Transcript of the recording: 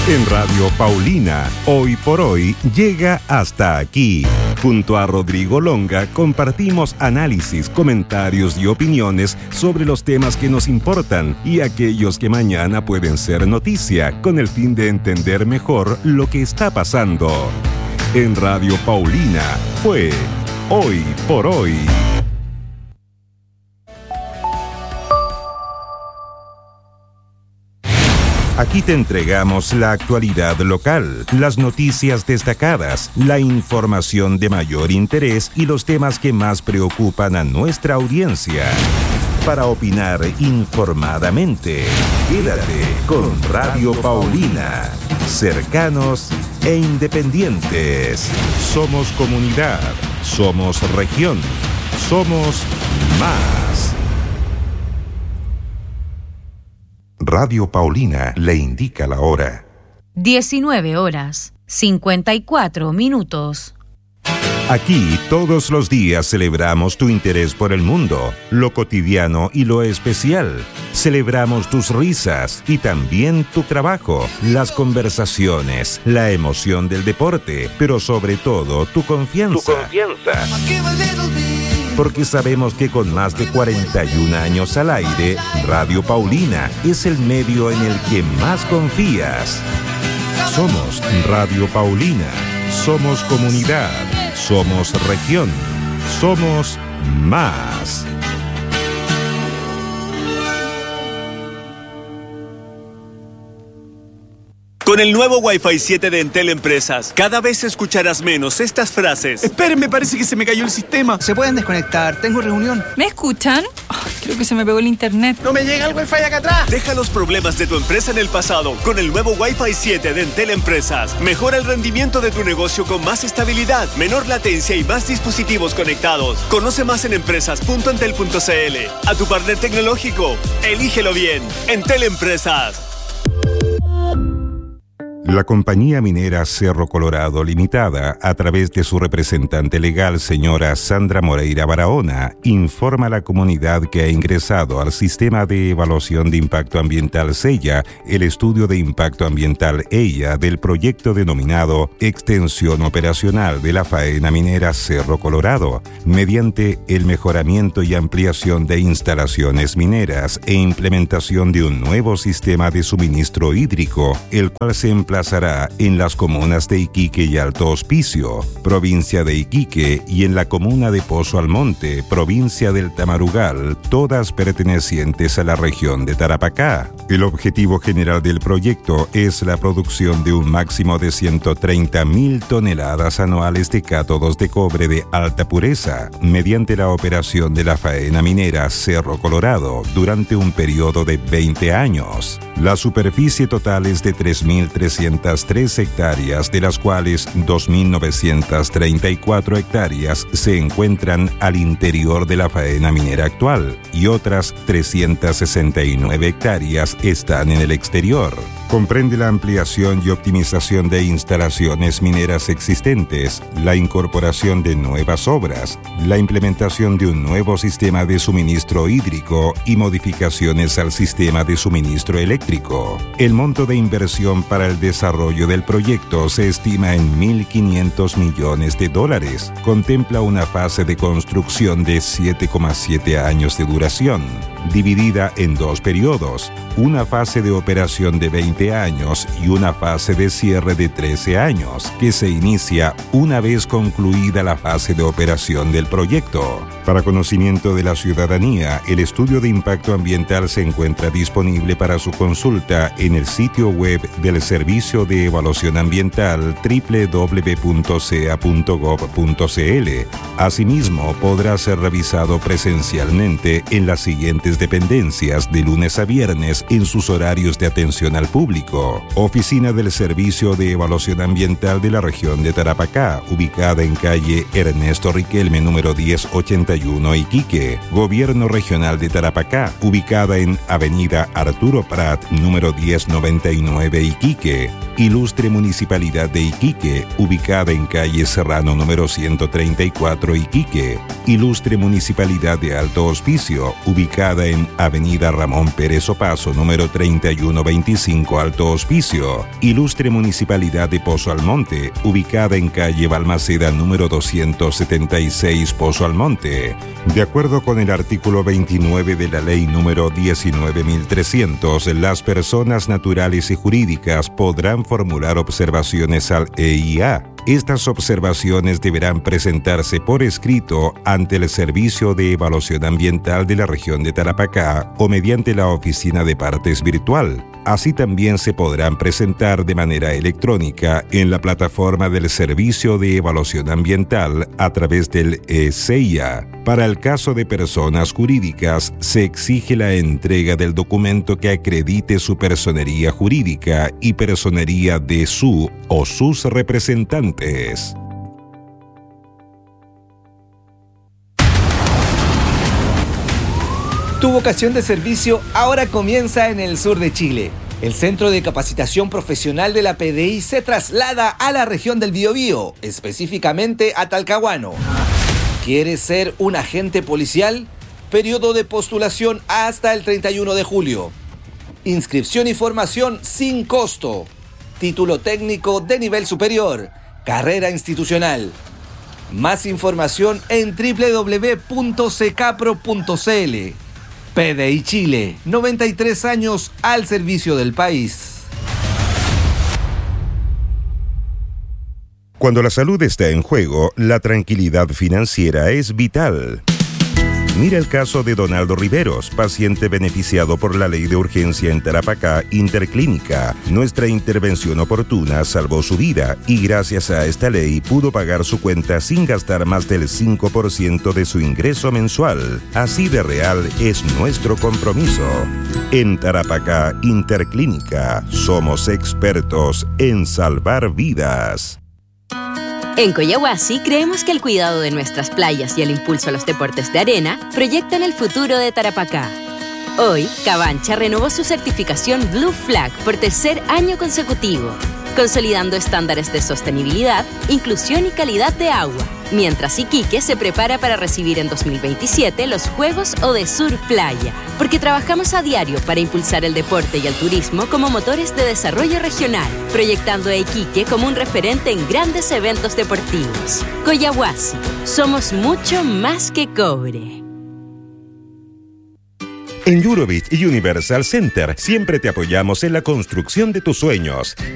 En Radio Paulina, Hoy por Hoy, llega hasta aquí. Junto a Rodrigo Longa compartimos análisis, comentarios y opiniones sobre los temas que nos importan y aquellos que mañana pueden ser noticia, con el fin de entender mejor lo que está pasando. En Radio Paulina fue Hoy por Hoy. Aquí te entregamos la actualidad local, las noticias destacadas, la información de mayor interés y los temas que más preocupan a nuestra audiencia. Para opinar informadamente, quédate con Radio Paulina. Cercanos e independientes. Somos comunidad, somos región, somos más. Radio Paulina le indica la hora. 19:54. Aquí todos los días celebramos tu interés por el mundo, lo cotidiano y lo especial. Celebramos tus risas y también tu trabajo, las conversaciones, la emoción del deporte, pero sobre todo tu confianza. Porque sabemos que con más de 41 años al aire, Radio Paulina es el medio en el que más confías. Somos Radio Paulina, somos comunidad, somos región, somos más. Con el nuevo Wi-Fi 7 de Entel Empresas, cada vez escucharás menos estas frases. Esperen, parece que se me cayó el sistema. Se pueden desconectar, tengo reunión. ¿Me escuchan? Creo que se me pegó el internet. No me llega el Wi-Fi acá atrás. Deja los problemas de tu empresa en el pasado con el nuevo Wi-Fi 7 de Entel Empresas. Mejora el rendimiento de tu negocio con más estabilidad, menor latencia y más dispositivos conectados. Conoce más en empresas.entel.cl. A tu partner tecnológico, elígelo bien. Entel Empresas. La compañía minera Cerro Colorado Limitada, a través de su representante legal, señora Sandra Moreira Barahona, informa a la comunidad que ha ingresado al Sistema de Evaluación de Impacto Ambiental SEIA el estudio de impacto ambiental EIA del proyecto denominado Extensión Operacional de la Faena Minera Cerro Colorado, mediante el mejoramiento y ampliación de instalaciones mineras e implementación de un nuevo sistema de suministro hídrico, el cual se emplazará en las comunas de Iquique y Alto Hospicio, provincia de Iquique, y en la comuna de Pozo Almonte, provincia del Tamarugal, todas pertenecientes a la región de Tarapacá. El objetivo general del proyecto es la producción de un máximo de 130.000 toneladas anuales de cátodos de cobre de alta pureza, mediante la operación de la faena minera Cerro Colorado durante un periodo de 20 años. La superficie total es de 3.303 hectáreas, de las cuales 2.934 hectáreas se encuentran al interior de la faena minera actual y otras 369 hectáreas están en el exterior. Comprende la ampliación y optimización de instalaciones mineras existentes, la incorporación de nuevas obras, la implementación de un nuevo sistema de suministro hídrico y modificaciones al sistema de suministro eléctrico. El monto de inversión para el desarrollo del proyecto se estima en $1.500 millones. Contempla una fase de construcción de 7,7 años de duración, dividida en dos periodos, una fase de operación de 20 años y una fase de cierre de 13 años, que se inicia una vez concluida la fase de operación del proyecto. Para conocimiento de la ciudadanía, el estudio de impacto ambiental se encuentra disponible para su consulta en el sitio web del Servicio de Evaluación Ambiental www.cea.gov.cl. Asimismo, podrá ser revisado presencialmente en las siguientes dependencias de lunes a viernes en sus horarios de atención al público. Oficina del Servicio de Evaluación Ambiental de la región de Tarapacá, ubicada en calle Ernesto Riquelme, número 1081, Iquique. Gobierno Regional de Tarapacá, ubicada en avenida Arturo Prat, número 1099, Iquique. Ilustre Municipalidad de Iquique, ubicada en calle Serrano número 134, Iquique. Ilustre Municipalidad de Alto Hospicio, ubicada en avenida Ramón Pérez Opaso número 3125, Grupo Alto Hospicio. Ilustre Municipalidad de Pozo Almonte, ubicada en calle Balmaceda número 276, Pozo Almonte. De acuerdo con el artículo 29 de la ley número 19.300, las personas naturales y jurídicas podrán formular observaciones al EIA. Estas observaciones deberán presentarse por escrito ante el Servicio de Evaluación Ambiental de la región de Tarapacá o mediante la oficina de partes virtual. Así también se podrán presentar de manera electrónica en la plataforma del Servicio de Evaluación Ambiental a través del ESEIA. Para el caso de personas jurídicas, se exige la entrega del documento que acredite su personería jurídica y personería de su o sus representantes. Tu vocación de servicio ahora comienza en el sur de Chile. El Centro de Capacitación Profesional de la PDI se traslada a la región del Biobío, específicamente a Talcahuano. ¿Quieres ser un agente policial? Periodo de postulación hasta el 31 de julio. Inscripción y formación sin costo. Título técnico de nivel superior. Carrera institucional. Más información en www.secapro.cl. PDI Chile, 93 años al servicio del país. Cuando la salud está en juego, la tranquilidad financiera es vital. Mira el caso de Donaldo Riveros, paciente beneficiado por la ley de urgencia en Tarapacá Interclínica. Nuestra intervención oportuna salvó su vida y gracias a esta ley pudo pagar su cuenta sin gastar más del 5% de su ingreso mensual. Así de real es nuestro compromiso. En Tarapacá Interclínica somos expertos en salvar vidas. En Coyahuasi creemos que el cuidado de nuestras playas y el impulso a los deportes de arena proyectan el futuro de Tarapacá. Hoy, Cabancha renovó su certificación Blue Flag por tercer año consecutivo, consolidando estándares de sostenibilidad, inclusión y calidad de agua, mientras Iquique se prepara para recibir en 2027 los Juegos Odesur Playa, porque trabajamos a diario para impulsar el deporte y el turismo como motores de desarrollo regional, proyectando a Iquique como un referente en grandes eventos deportivos. Coyahuasi, somos mucho más que cobre. En Eurobit Universal Center siempre te apoyamos en la construcción de tus sueños.